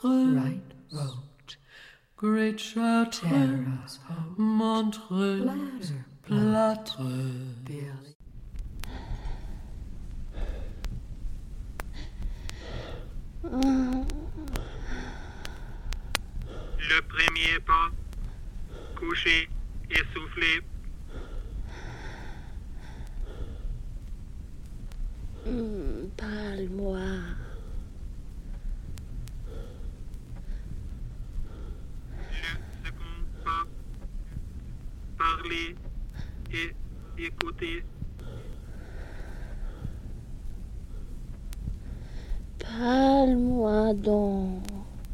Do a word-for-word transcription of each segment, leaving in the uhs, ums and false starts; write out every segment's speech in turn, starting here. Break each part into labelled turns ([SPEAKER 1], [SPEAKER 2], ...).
[SPEAKER 1] Chartres,
[SPEAKER 2] right road,
[SPEAKER 1] Great Chartres,
[SPEAKER 2] Terrace Road,
[SPEAKER 1] Montreux,
[SPEAKER 2] Plâtre,
[SPEAKER 1] Plâtre.
[SPEAKER 2] Berlin.
[SPEAKER 3] Le premier pas, couché, essoufflé.
[SPEAKER 4] Mmh, parle-moi.
[SPEAKER 3] Le second pas, parler et écouter.
[SPEAKER 4] Parle-moi donc.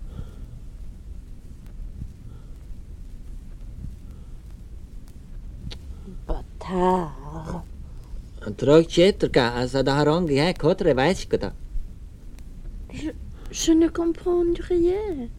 [SPEAKER 4] Bâtard.
[SPEAKER 5] Trogchetrka, a za da harong ja kotre vaiskota.
[SPEAKER 4] Je, je ne comprends rien.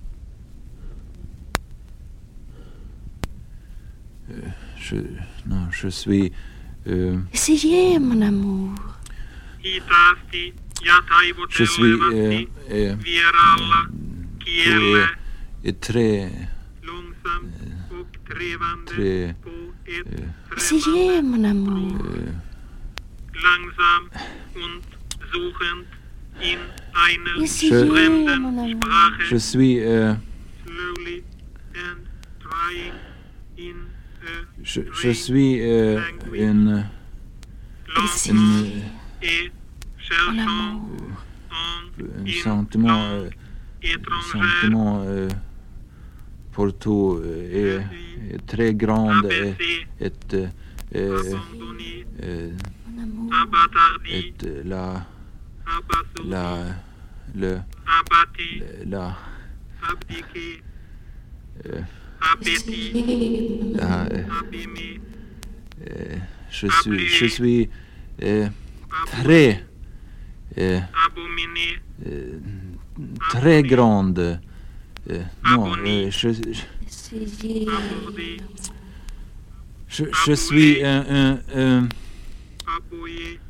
[SPEAKER 6] Je, non, je suis... Euh,
[SPEAKER 4] Essayez, mon amour.
[SPEAKER 3] Hitaasti ja
[SPEAKER 6] je suis... Euh,
[SPEAKER 3] taivuttelevasti
[SPEAKER 6] euh,
[SPEAKER 3] vieraalla
[SPEAKER 6] tu
[SPEAKER 3] kielellä.
[SPEAKER 6] es, est très...
[SPEAKER 3] Långsamt och trevande
[SPEAKER 6] très...
[SPEAKER 3] på ett
[SPEAKER 6] euh,
[SPEAKER 4] Essayez, mon amour.
[SPEAKER 6] euh,
[SPEAKER 3] langsam und suchend in einer
[SPEAKER 4] Essayez,
[SPEAKER 3] fremden
[SPEAKER 4] mon amour.
[SPEAKER 3] Sprache.
[SPEAKER 6] je suis... Euh,
[SPEAKER 3] Slowly and trying in a
[SPEAKER 6] je, je suis euh, une...
[SPEAKER 4] Essayez,
[SPEAKER 6] une
[SPEAKER 3] et
[SPEAKER 4] mon
[SPEAKER 3] cherchant
[SPEAKER 4] amour.
[SPEAKER 3] en
[SPEAKER 6] un
[SPEAKER 3] in
[SPEAKER 6] sentiment...
[SPEAKER 3] langue
[SPEAKER 6] Euh,
[SPEAKER 3] étrangère
[SPEAKER 6] sentiment euh, pour tout euh, est, est très grand et,
[SPEAKER 3] abaissé,
[SPEAKER 6] est, euh, euh,
[SPEAKER 3] abandonné,
[SPEAKER 6] euh,
[SPEAKER 4] Mon amour.
[SPEAKER 3] abattardi,
[SPEAKER 6] est la
[SPEAKER 3] abasourdi,
[SPEAKER 6] la le
[SPEAKER 3] abattu,
[SPEAKER 6] la
[SPEAKER 3] abdiqué,
[SPEAKER 6] euh,
[SPEAKER 3] appétit,
[SPEAKER 6] la euh,
[SPEAKER 3] abîmé,
[SPEAKER 6] euh, je suis je suis euh, très euh,
[SPEAKER 3] abominé,
[SPEAKER 6] euh, très grande euh, non euh, je, je
[SPEAKER 4] Essayez.
[SPEAKER 3] aborder,
[SPEAKER 6] je, je suis un, un, un
[SPEAKER 3] appuyer,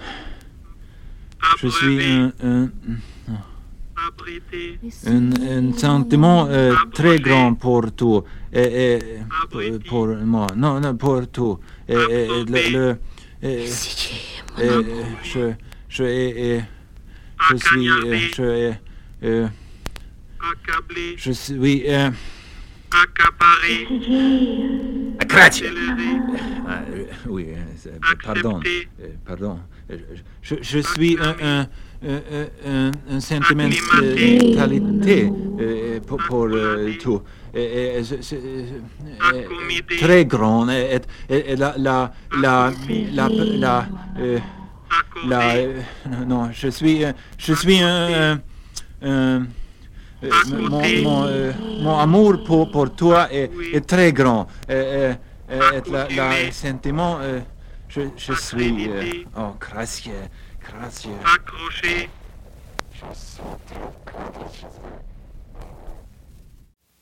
[SPEAKER 6] je suis
[SPEAKER 3] abreuver,
[SPEAKER 6] un, un
[SPEAKER 3] abriter,
[SPEAKER 6] Un, un sentiment euh, très grand pour tout. Et, et, pour, pour moi. Non, non, pour tout. Et, et, et le, le, et,
[SPEAKER 4] Essayez, mon
[SPEAKER 6] et,
[SPEAKER 4] amour.
[SPEAKER 6] je, je, et, et, je suis, euh, je, euh,
[SPEAKER 3] accabler,
[SPEAKER 6] je suis, euh,
[SPEAKER 3] accaparer,
[SPEAKER 6] Краче.
[SPEAKER 3] accélérer,
[SPEAKER 6] Ah, euh, oui, euh, c'est- pardon,
[SPEAKER 3] accepter,
[SPEAKER 6] euh, pardon. Euh, Je, je suis un, un, un, un, un sentiment
[SPEAKER 3] Acclimater.
[SPEAKER 6] de qualité euh, pour, pour euh, tout. Et, et, je- je- euh,
[SPEAKER 3] Accommoder.
[SPEAKER 6] très grand. Et, et, et la, la, la, la, la, euh, la,
[SPEAKER 3] accorder,
[SPEAKER 6] euh, non, je suis, euh, je suis un, un, un euh, mon, mon, euh, mon amour pour, pour toi est, est très grand. Et, et, et la, la sentiment, euh, je, je suis... euh, oh, gracieux, gracieux.
[SPEAKER 3] accrocher,
[SPEAKER 6] Je suis très gracieux.